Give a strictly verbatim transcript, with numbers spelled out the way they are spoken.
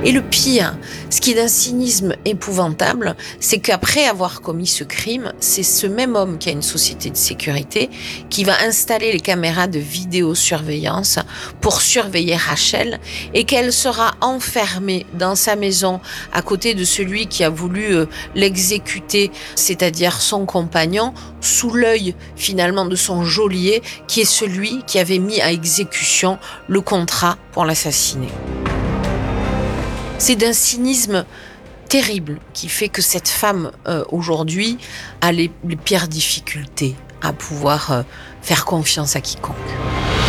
Et le pire, ce qui est d'un cynisme épouvantable, c'est qu'après avoir commis ce crime, c'est ce même homme qui a une société de sécurité qui va installer les caméras de vidéosurveillance pour surveiller Rachel et qu'elle sera enfermée dans sa maison à côté de celui qui a voulu euh, l'exécuter, c'est-à-dire son compagnon, sous l'œil finalement de son geôlier qui est celui qui avait mis à exécution le contrat pour l'assassiner. C'est d'un cynisme terrible qui fait que cette femme, euh, aujourd'hui, a les, les pires difficultés à pouvoir euh, faire confiance à quiconque.